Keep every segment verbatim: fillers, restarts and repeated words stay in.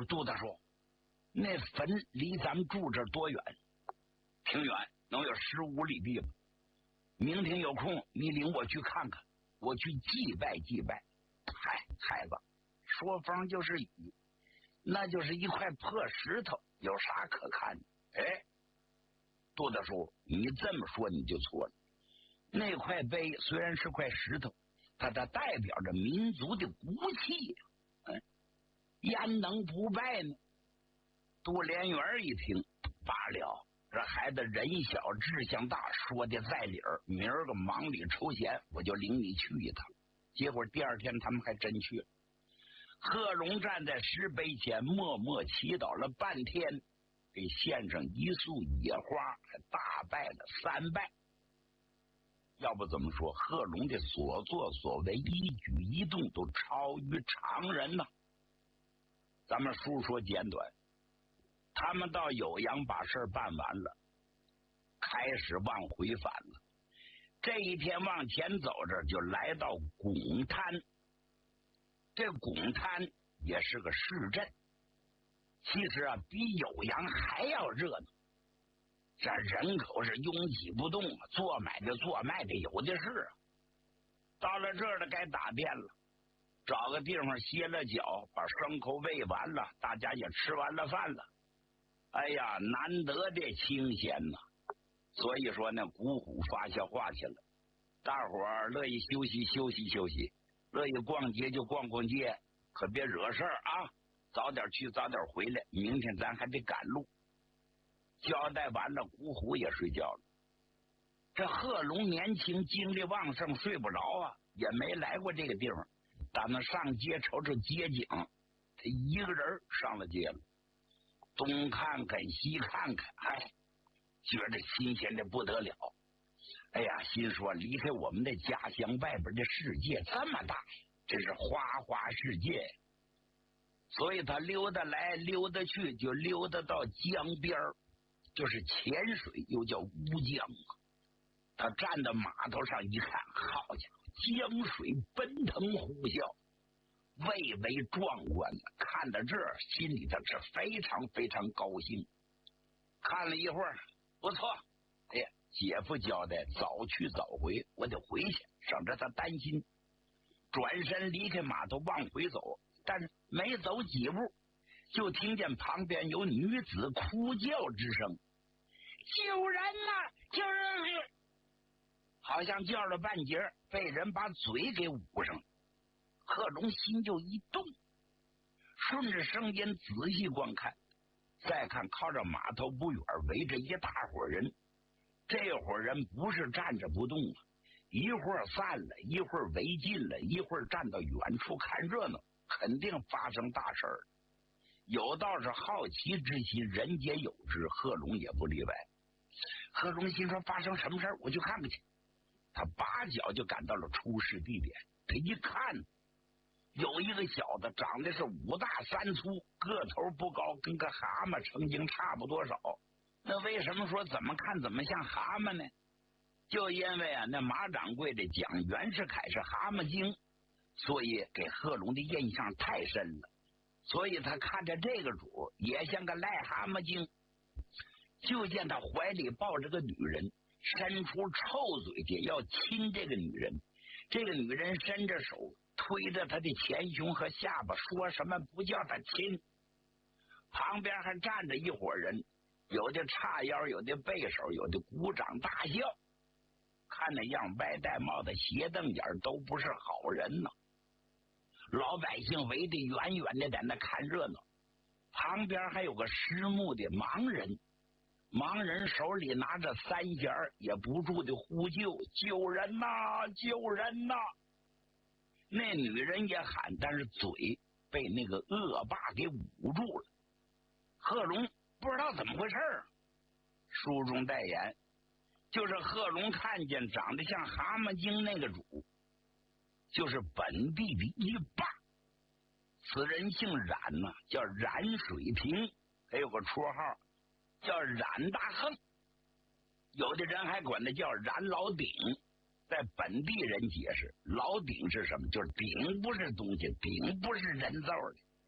候杜大叔，那坟离咱们住这多远？挺远，能有十五里地吧。明天有空你领我去看看，我去祭拜祭拜。嗨，孩子，说风就是雨，那就是一块破石头，有啥可看的？哎，杜大叔，你这么说你就错了。那块碑虽然是块石头，它它代表着民族的骨气，嗯，焉能不拜呢？杜连元一听，罢了，这孩子人小志向大，说的在理儿。明儿个忙里抽闲，我就领你去一趟。结果第二天他们还真去了。贺龙站在石碑前默默祈祷了半天，给献上一束野花，还大拜了三拜。要不怎么说贺龙的所作所为一举一动都超于常人呢？咱们书说简短，他们到酉阳把事办完了，开始往回返了。这一天往前走着，就来到拱滩。这拱滩也是个市镇，其实啊，比酉阳还要热闹。这人口是拥挤不动啊，做买的做卖的有的是啊。到了这儿了，该打店了，找个地方歇了脚，把牲口喂完了，大家也吃完了饭了。哎呀，难得的清闲呐！所以说呢，鼓鼓发下话去了，大伙儿乐意休息休息休息，乐意逛街就逛逛街，可别惹事儿啊！早点去，早点回来，明天咱还得赶路。交代完了，古虎也睡觉了。这贺龙年轻，精力旺盛，睡不着啊，也没来过这个地方。咱们上街瞅瞅街景，他一个人上了街了，东看看西看看，哎，觉得新鲜的不得了。哎呀，心说离开我们的家乡，外边的世界这么大，这是花花世界。所以他溜达来溜达去，就溜达到江边，就是浅水，又叫乌江。他站在码头上一看，好家伙，江水奔腾呼啸，蔚为壮观的。看到这儿，心里头是非常非常高兴。看了一会儿，不错，哎呀，姐夫交代早去早回，我得回去，省着他担心。转身离开码头往回走，但没走几步，就听见旁边有女子哭叫之声：“救人呐！救人！”好像叫了半截，被人把嘴给捂上了。贺龙心就一动，顺着声音仔细观看，再看靠着码头不远围着一大伙人。这伙人不是站着不动啊，一会儿散了，一会儿围近了，一会儿站到远处看热闹，肯定发生大事儿。有道是好奇之心，人皆有之，贺龙也不例外。贺龙心说发生什么事儿，我去看看去。他拔脚就赶到了出事地点。他一看，有一个小子长得是五大三粗，个头不高，跟个蛤蟆成精差不多少。那为什么说怎么看怎么像蛤蟆呢？就因为啊，那马掌柜的讲袁世凯是蛤蟆精，所以给贺龙的印象太深了。所以他看着这个主也像个癞蛤蟆精。就见他怀里抱着个女人，伸出臭嘴去要亲这个女人。这个女人伸着手推着他的前胸和下巴，说什么不叫他亲。旁边还站着一伙人，有的叉腰，有的背手，有的鼓掌大笑。看那样，歪戴帽子斜瞪眼，都不是好人呢。老百姓围得远远的在那看热闹，旁边还有个失目的盲人，盲人手里拿着三弦，也不住的呼救：“救人呐，救人呐！”那女人也喊，但是嘴被那个恶霸给捂住了。贺龙不知道怎么回事儿，书中代言，就是贺龙看见长得像蛤蟆精那个主，就是本地的一霸。此人姓冉呐、啊，叫冉水平，还有个绰号叫冉大亨，有的人还管他叫冉老顶。在本地人解释，老顶是什么？就是顶不是东西，顶不是人造的。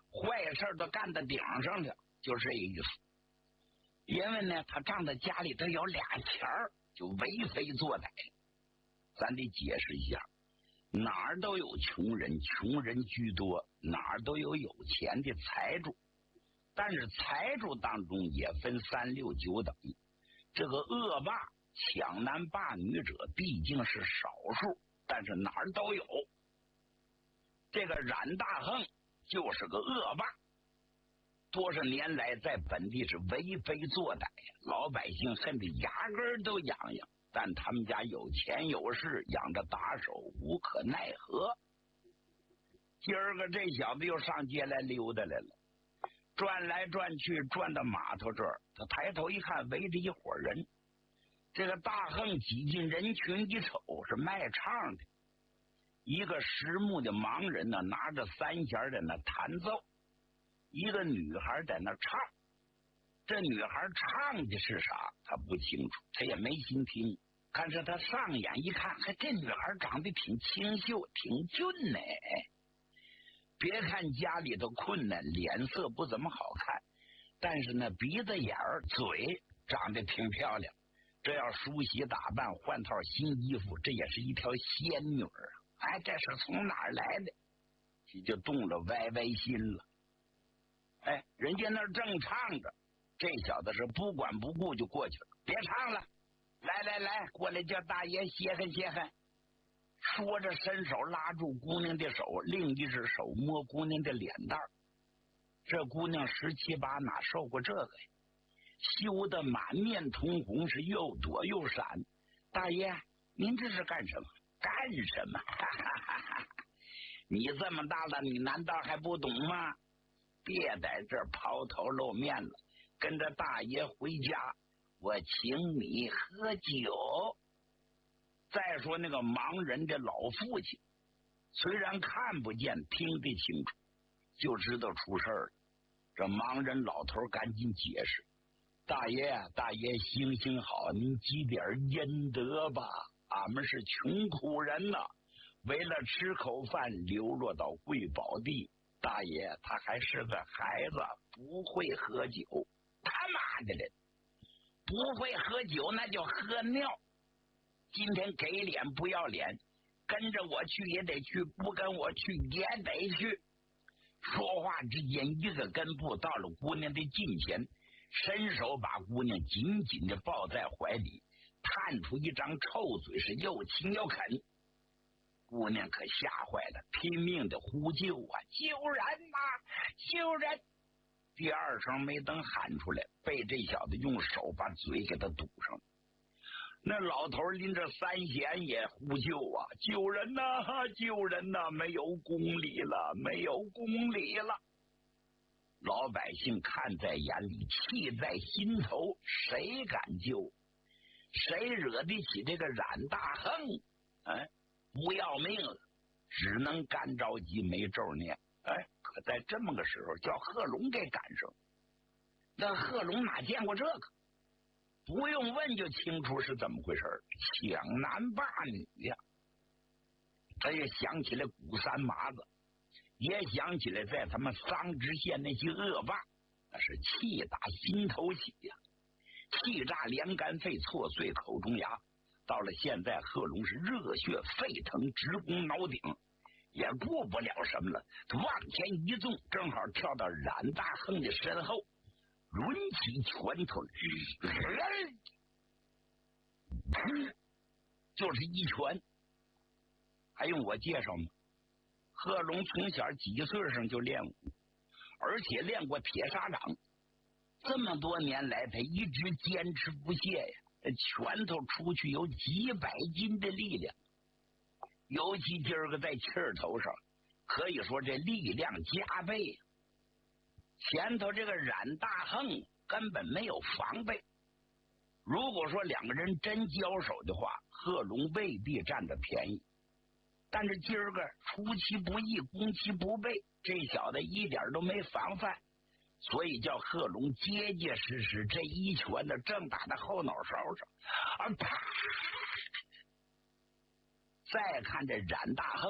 坏事都干到顶上了，就这意思。因为呢，他仗着家里头有俩钱儿，就为非作歹。咱得解释一下，哪儿都有穷人，穷人居多；哪儿都有有钱的财主，但是财主当中也分三六九等。这个恶霸、抢男霸女者毕竟是少数，但是哪儿都有。这个冉大亨就是个恶霸，多少年来在本地是为非作歹，老百姓恨得牙根都痒痒。但他们家有钱有势，养着打手，无可奈何。今儿个这小子又上街来溜达来了，转来转去，转到码头这儿，他抬头一看，围着一伙人。这个大亨挤进人群一瞅，是卖唱的，一个石木的盲人呢，拿着三弦在那弹奏，一个女孩在那唱。这女孩唱的是啥他不清楚，他也没心听。但是他上眼一看，还这女孩长得挺清秀，挺俊呢。别看家里头困难，脸色不怎么好看，但是呢，鼻子眼儿、嘴长得挺漂亮。这要梳洗打扮，换套新衣服，这也是一条仙女儿。哎，这是从哪儿来的？这就动了歪歪心了。哎，人家那儿正唱着，这小子是不管不顾就过去了。别唱了，来来来，过来叫大爷歇汗歇汗。说着伸手拉住姑娘的手，另一只手摸姑娘的脸蛋。这姑娘十七八哪受过这个呀？羞得满面通红，是又躲又闪。大爷，您这是干什么？干什么？哈哈哈哈！你这么大了，你难道还不懂吗？别在这儿抛头露面了，跟着大爷回家，我请你喝酒。再说那个盲人的老父亲，虽然看不见，听得清楚，就知道出事了。这盲人老头赶紧解释：大爷，大爷，行行好，您积点阴德吧。俺们是穷苦人呐，为了吃口饭，流落到贵宝地。大爷，他还是个孩子，不会喝酒。他妈的嘞，不会喝酒那就喝尿。今天给脸不要脸，跟着我去也得去，不跟我去也得去。说话之间，一个跟步到了姑娘的近前，伸手把姑娘紧紧的抱在怀里，探出一张臭嘴，是又亲又啃。姑娘可吓坏了，拼命的呼救啊！救人呐、啊！救人！第二声没等喊出来，被这小子用手把嘴给他堵上了。那老头拎着三弦也呼救啊！救人呐、啊！救人呐、啊！没有公理了，没有公理了！老百姓看在眼里，气在心头，谁敢救？谁惹得起这个冉大亨？哎，不要命了，只能干着急没咒念。哎，可在这么个时候，叫贺龙给赶上。那贺龙哪见过这个？不用问就清楚是怎么回事，抢男霸女呀！他也想起来古三麻子，也想起来在他们桑植县那些恶霸，那是气打心头起呀、啊，气炸连肝肺，挫碎口中牙。到了现在，贺龙是热血沸腾，直攻脑顶，也顾不了什么了，往前一纵，正好跳到冉大亨的身后，抡起拳头，就是一拳。还用我介绍吗？贺龙从小几岁上就练武，而且练过铁砂掌，这么多年来他一直坚持不懈呀。拳头出去有几百斤的力量，尤其今儿个在气儿头上，可以说这力量加倍。前头这个冉大亨根本没有防备，如果说两个人真交手的话，贺龙未必占着便宜。但是今儿个出其不意，攻其不备，这小子一点都没防范，所以叫贺龙结结实实，这一拳呢正打在后脑勺上，啊啪！再看这冉大亨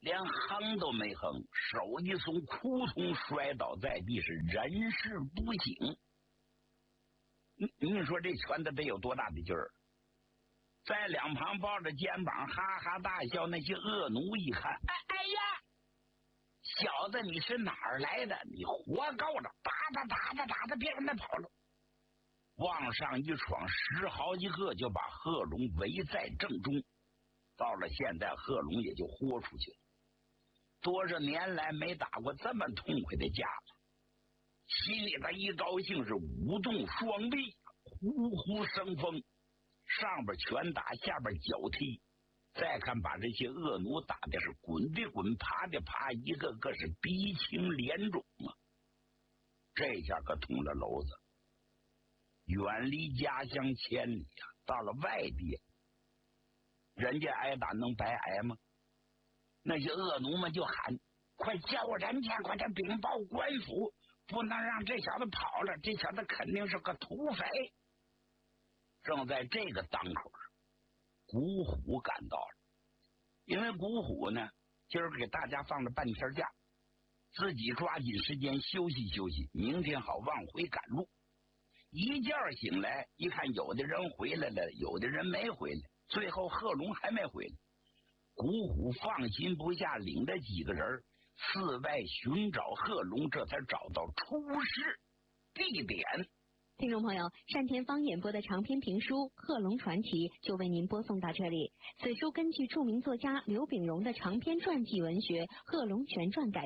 连哼都没哼，手一松，扑通摔倒在地，是人事不省。你你说这拳头得有多大的劲儿？在两旁抱着肩膀哈哈大笑，那些恶奴一看，哎哎呀，小子你是哪儿来的？你活够了！打他打他打他，别让他跑了！往上一闯，十好几个就把贺龙围在正中。到了现在，贺龙也就豁出去了。多少年来没打过这么痛快的架了，心里他一高兴是舞动双臂，呼呼生风，上边拳打，下边脚踢。再看把这些恶奴打的是滚的滚，爬的爬，一个个是鼻青脸肿啊！这下可捅了篓子，远离家乡千里啊，到了外地，人家挨打能白挨吗？那些恶奴们就喊：“快叫人去，快点禀报官府，不能让这小子跑了，这小子肯定是个土匪。”正在这个当口上，古虎赶到了。因为古虎呢，今儿给大家放了半天假，自己抓紧时间休息休息，明天好往回赶路。一觉醒来，一看有的人回来了，有的人没回来，最后贺龙还没回来。古虎放心不下，领着几个人四外寻找贺龙，这才找到出事地点。 听众朋友，单田芳演播的长篇评书《贺龙传奇》就为您播送到这里。此书根据著名作家刘秉荣的长篇传记文学《贺龙全传》改。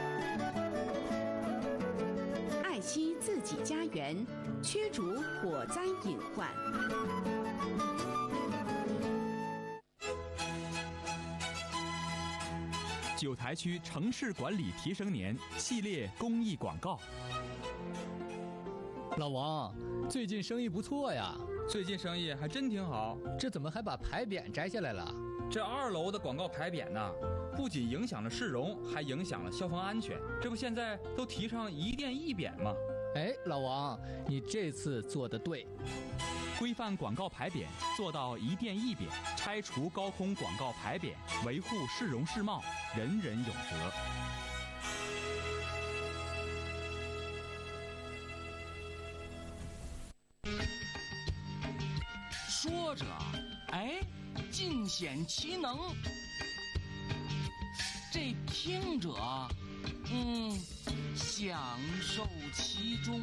爱惜自己家园，驱逐火灾隐患。 九台区城市管理提升年系列公益广告。 老王，最近生意不错呀。 最近生意还真挺好。 这怎么还把牌匾摘下来了？ 这二楼的广告牌匾呢，不仅影响了市容，还影响了消防安全。这不现在都提倡一店一匾吗？ 哎，老王，你这次做得对。 规范广告牌匾，做到一店一匾，拆除高空广告牌匾，维护市容市貌，人人有责。 说着，哎，尽显其能；这听者，嗯，享受其中。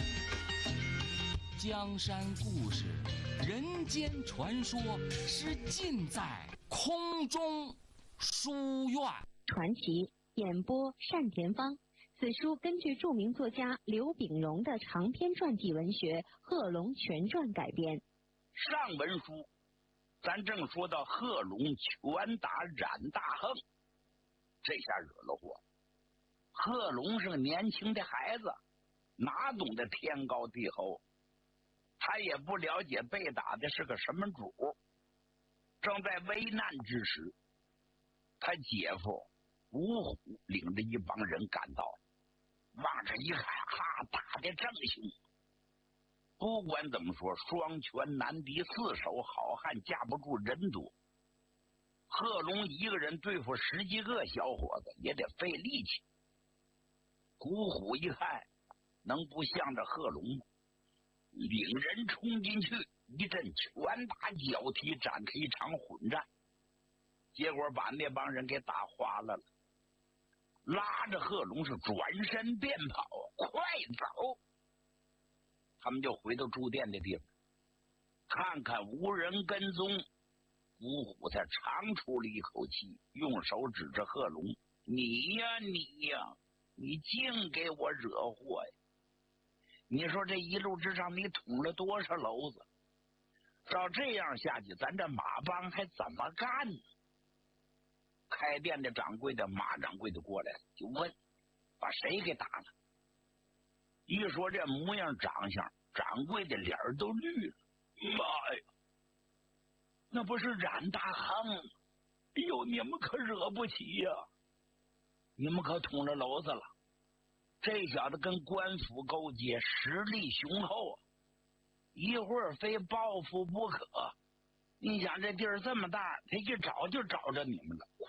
江山故事、人间传说，是尽在空中书院。 传奇演播单田芳。此书根据著名作家刘秉荣的长篇传记文学《贺龙全传》改编。 上文书咱正说到贺龙拳打冉大亨，这下惹了祸。贺龙是个年轻的孩子，哪懂得天高地厚，他也不了解被打的是个什么主。正在危难之时，他姐夫吴虎领着一帮人赶到了，往这一看，哈，打得正凶。不管怎么说，双拳难敌四手好汉，架不住人多。贺龙一个人对付十几个小伙子也得费力气。古虎一看，能不向着贺龙吗？领人冲进去，一阵拳打脚踢，展开一场混战。结果把那帮人给打花了了，拉着贺龙是转身便跑，快走！他们就回到住店的地方，看看无人跟踪，古虎才长出了一口气，用手指着贺龙：“你呀，你呀，你净给我惹祸呀！你说这一路之上，你捅了多少篓子？照这样下去，咱这马帮还怎么干呢？”开店的掌柜的马掌柜的过来了，就问：“把谁给打了？”一说这模样长相，掌柜的脸都绿了。妈呀，那不是冉大亨？哎呦，你们可惹不起呀！你们可捅了篓子了。这小子跟官府勾结，实力雄厚啊，一会儿非报复不可。你想这地儿这么大，他一找就找着你们了，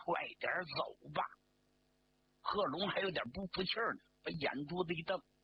快点走吧。贺龙还有点不服气呢，把眼珠子一瞪，